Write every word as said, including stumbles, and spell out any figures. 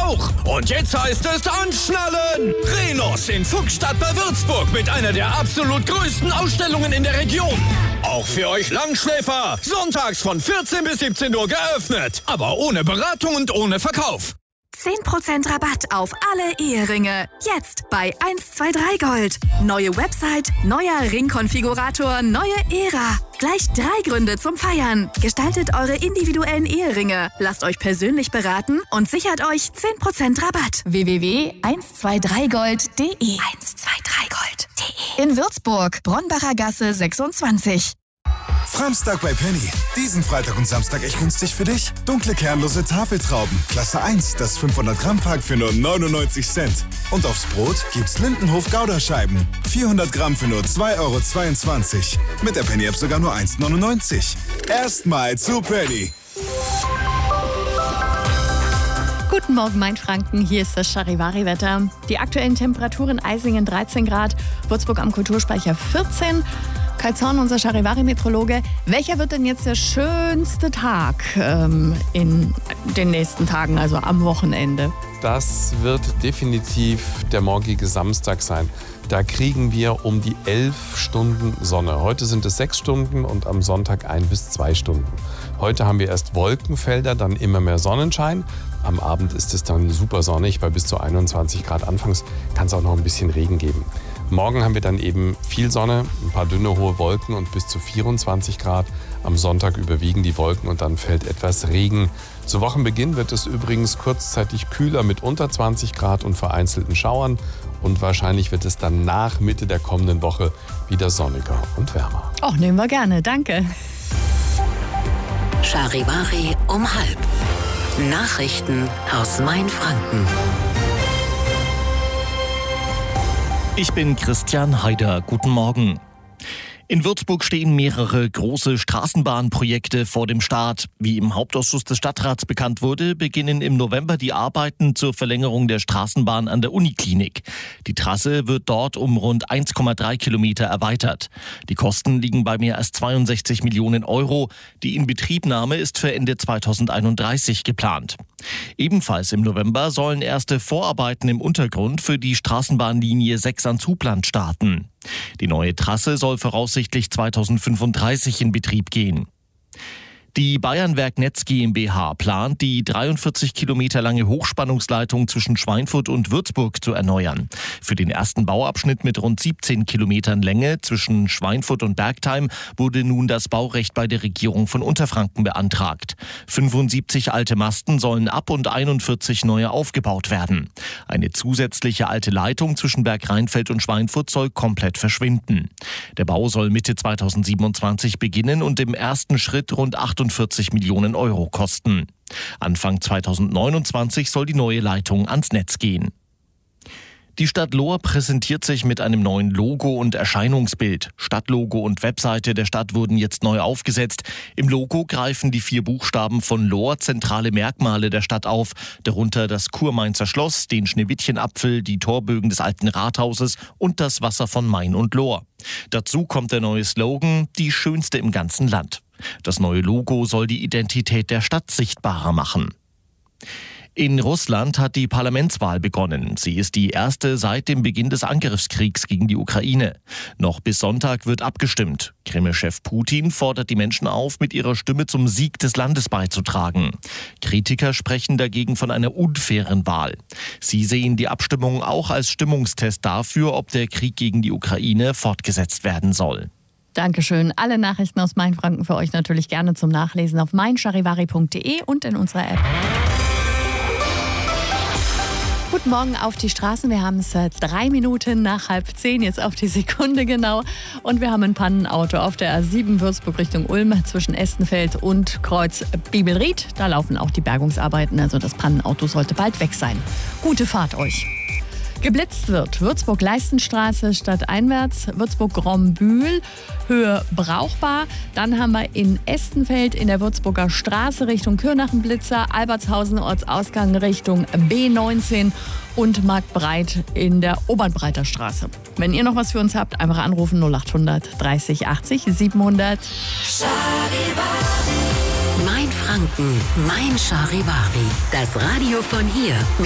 auch. Und jetzt heißt es anschnallen! Renus in Fuchsstadt bei Würzburg mit einer der absolut größten Ausstellungen in der Region. Auch für euch Langschläfer. Sonntags von vierzehn bis siebzehn Uhr geöffnet. Aber ohne Beratung und ohne Verkauf. zehn Prozent Rabatt auf alle Eheringe. Jetzt bei eins zwei drei Gold. Neue Website, neuer Ringkonfigurator, neue Ära. Gleich drei Gründe zum Feiern. Gestaltet eure individuellen Eheringe. Lasst euch persönlich beraten und sichert euch zehn Prozent Rabatt. w w w punkt eins zwei drei gold punkt d e eins zwei drei gold punkt d e In Würzburg, Bronbacher Gasse sechsundzwanzig. Framstag bei Penny. Diesen Freitag und Samstag echt günstig für dich. Dunkle kernlose Tafeltrauben. Klasse eins, das fünfhundert Gramm Pack für nur neunundneunzig Cent. Und aufs Brot gibt's Lindenhof Gouda-Scheiben. vierhundert Gramm für nur zwei Euro zweiundzwanzig. Mit der Penny-App sogar nur eins neunundneunzig. Erstmal zu Penny. Guten Morgen, Mainfranken. Hier ist das Charivari-Wetter. Die aktuellen Temperaturen: Eisingen dreizehn Grad, Würzburg am Kulturspeicher vierzehn. Kai Zorn, unser Charivari-Meteorologe. Welcher wird denn jetzt der schönste Tag ähm, in den nächsten Tagen, also am Wochenende? Das wird definitiv der morgige Samstag sein. Da kriegen wir um die elf Stunden Sonne. Heute sind es sechs Stunden und am Sonntag ein bis zwei Stunden. Heute haben wir erst Wolkenfelder, dann immer mehr Sonnenschein. Am Abend ist es dann super sonnig bei bis zu einundzwanzig Grad. Anfangs kann es auch noch ein bisschen Regen geben. Morgen haben wir dann eben viel Sonne, ein paar dünne hohe Wolken und bis zu vierundzwanzig Grad. Am Sonntag überwiegen die Wolken und dann fällt etwas Regen. Zu Wochenbeginn wird es übrigens kurzzeitig kühler mit unter zwanzig Grad und vereinzelten Schauern. Und wahrscheinlich wird es dann nach Mitte der kommenden Woche wieder sonniger und wärmer. Ach, nehmen wir gerne, danke. Charivari um halb. Nachrichten aus Mainfranken. Ich bin Christian Haider. Guten Morgen. In Würzburg stehen mehrere große Straßenbahnprojekte vor dem Start. Wie im Hauptausschuss des Stadtrats bekannt wurde, beginnen im November die Arbeiten zur Verlängerung der Straßenbahn an der Uniklinik. Die Trasse wird dort um rund eins Komma drei Kilometer erweitert. Die Kosten liegen bei mehr als zweiundsechzig Millionen Euro. Die Inbetriebnahme ist für Ende zweitausendeinunddreißig geplant. Ebenfalls im November sollen erste Vorarbeiten im Untergrund für die Straßenbahnlinie sechs an Zuplant starten. Die neue Trasse soll voraussichtlich zweitausendfünfunddreißig in Betrieb gehen. Die Bayernwerk Netz GmbH plant, die dreiundvierzig Kilometer lange Hochspannungsleitung zwischen Schweinfurt und Würzburg zu erneuern. Für den ersten Bauabschnitt mit rund siebzehn Kilometern Länge zwischen Schweinfurt und Bergtheim wurde nun das Baurecht bei der Regierung von Unterfranken beantragt. fünfundsiebzig alte Masten sollen ab und einundvierzig neue aufgebaut werden. Eine zusätzliche alte Leitung zwischen Bergrheinfeld und Schweinfurt soll komplett verschwinden. Der Bau soll Mitte zweitausendsiebenundzwanzig beginnen und im ersten Schritt rund achtundvierzig Millionen Euro kosten. Anfang zweitausendneunundzwanzig soll die neue Leitung ans Netz gehen. Die Stadt Lohr präsentiert sich mit einem neuen Logo und Erscheinungsbild. Stadtlogo und Webseite der Stadt wurden jetzt neu aufgesetzt. Im Logo greifen die vier Buchstaben von Lohr zentrale Merkmale der Stadt auf, darunter das Kurmainzer Schloss, den Schneewittchenapfel, die Torbögen des alten Rathauses und das Wasser von Main und Lohr. Dazu kommt der neue Slogan: die schönste im ganzen Land. Das neue Logo soll die Identität der Stadt sichtbarer machen. In Russland hat die Parlamentswahl begonnen. Sie ist die erste seit dem Beginn des Angriffskriegs gegen die Ukraine. Noch bis Sonntag wird abgestimmt. Kreml-Chef Putin fordert die Menschen auf, mit ihrer Stimme zum Sieg des Landes beizutragen. Kritiker sprechen dagegen von einer unfairen Wahl. Sie sehen die Abstimmung auch als Stimmungstest dafür, ob der Krieg gegen die Ukraine fortgesetzt werden soll. Dankeschön. Alle Nachrichten aus Mainfranken für euch natürlich gerne zum Nachlesen auf mein charivari punkt d e und in unserer App. Guten Morgen auf die Straßen. Wir haben es drei Minuten nach halb zehn, jetzt auf die Sekunde genau. Und wir haben ein Pannenauto auf der A sieben Würzburg Richtung Ulm zwischen Estenfeld und Kreuz Bibelried. Da laufen auch die Bergungsarbeiten, also das Pannenauto sollte bald weg sein. Gute Fahrt euch. Geblitzt wird Würzburg-Leistenstraße stadteinwärts, Würzburg-Grombühl, Höhe brauchbar. Dann haben wir in Estenfeld in der Würzburger Straße Richtung Kürnachenblitzer, Albertshausen Ortsausgang Richtung B neunzehn und Marktbreit in der Obernbreiter Straße. Wenn ihr noch was für uns habt, einfach anrufen null achthundert dreißig achtzig siebenhundert. Mainfranken, mein Charivari. Das Radio von hier.